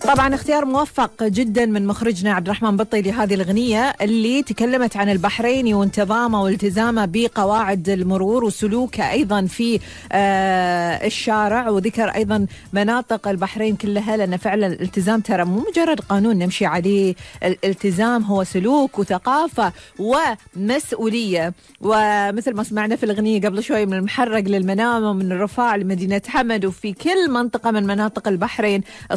طبعا اختيار موفق جدا من مخرجنا عبد الرحمن بطي لهذه الأغنية اللي تكلمت عن البحريني وانتظامه والتزامه بقواعد المرور وسلوكه أيضا في الشارع، وذكر أيضا مناطق البحرين كلها، لأن فعلا الالتزام ترى مو مجرد قانون نمشي عليه، الالتزام هو سلوك وثقافة ومسؤولية. ومثل ما سمعنا في الأغنية قبل شوي، من المحرق للمنامة ومن الرفاع لمدينة حمد، وفي كل منطقة من مناطق البحرين